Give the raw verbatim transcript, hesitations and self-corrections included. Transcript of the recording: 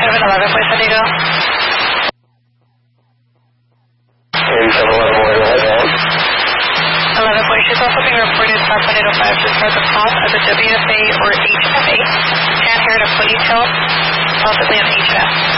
eighty-seven eleven, please, San Diego. eighty-seven eleven, where do I go? eleven, please. She's also being reported South one eight oh five to start the pulse as a W F A or H F A. Can't hear it a ponytail, possibly an H F.